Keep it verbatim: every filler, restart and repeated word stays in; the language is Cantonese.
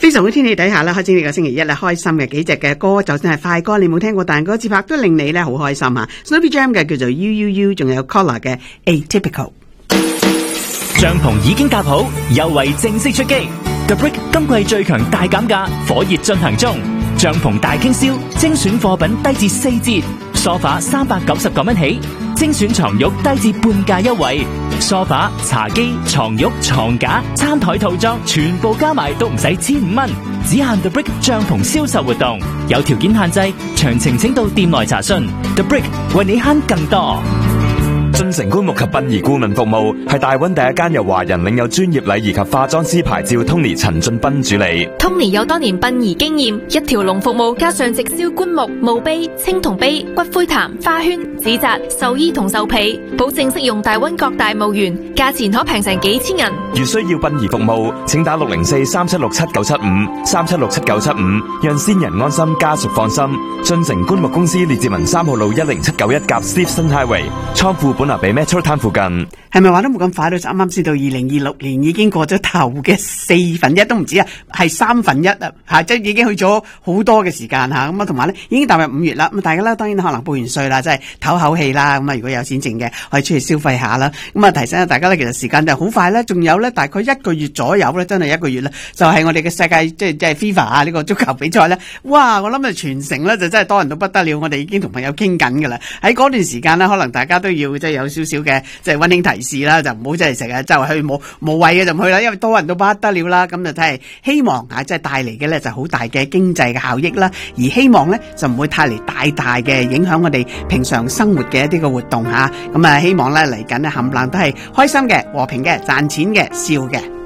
非常嘅天氣底下咧，開始呢個星期一咧，開心嘅幾隻嘅歌，就算係快歌你冇聽過，但係嗰節拍都令你咧好開心啊 Snoopy Jam 嘅叫做 U U U， 仲有 Collar 嘅 Atypical。 帳篷已經搭好，優惠正式出擊。The Brick 今季最強大減價，火熱進行中。帳篷大傾銷，精選貨品低至四折，梳化三百九十九蚊起，精選床褥低至半價優惠。梳化、茶几、床褥、床架、餐台套裝全部加埋都唔使千五蚊，只限 The Brick 帳篷銷售活動，有條件限制，詳情請到店內查詢。The Brick 為你慳更多。 進城棺木及殯儀顧問服務係大灣第一間由華人領有專業禮儀及化妝師牌照 Tony 陳俊斌主理。 Tony 有多年殯儀經驗，一條龍服務加上直銷棺木、墓碑、青銅碑、骨灰壇、花圈、紙紮、壽衣同壽被，保證適用大灣各大墓園，價錢可平成幾千銀。 如需要殯儀服務，請打六零四三七六七九七五三七六七九七五，讓先人安心，家屬放心。進城棺木公司列治文三號路一零七九一甲 Stephen Highway， 倉庫本來比 Metro Town 附近。 係咪話都冇咁快到？啱啱先到二零二六年，已經過咗頭嘅四分一都唔止啊，係三分一啊，吓即係已經去咗好多嘅時間吓。咁啊，同埋咧已經踏入五月啦。咁大家咧當然可能報完稅啦，即係唞口氣啦。咁啊，如果有錢剩嘅，可以出去消費下啦。咁啊，提醒下大家咧，其實時間就好快咧，仲有咧大概一個月左右咧，真係一個月咧，就係、是、我哋嘅世界即係即係 FIFA 啊呢個足球比賽咧。哇！我諗啊，全城咧就真係多人到不得了。我哋已經同朋友傾緊噶啦。喺嗰段時間咧，可能大家都要即係有少少嘅即係溫馨提示啦，就唔好真係成日周圍去冇無謂嘅就唔去啦，因為多人到不得了啦。咁就真係希望啊，即係帶嚟嘅咧就好大嘅經濟嘅效益啦。而希望咧就唔會帶嚟大大嘅影響我哋平常生活嘅一啲嘅活動吓。咁啊，希望咧嚟緊咧冚唪唥都係開心嘅、和平嘅、賺錢嘅、笑嘅。